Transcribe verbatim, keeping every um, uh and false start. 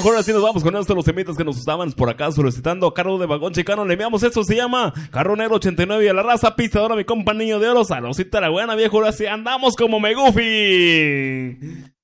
viejo, ahora sí nos vamos con estos los temitas que nos estaban por acá solicitando a cargo de Vagón Chicano. Le enviamos esto, se llama Carro Negro ochenta y nueve y a la raza pistadora, mi compa Niño de Oro. Saludcita la buena, viejo, ahora sí andamos como Megufi.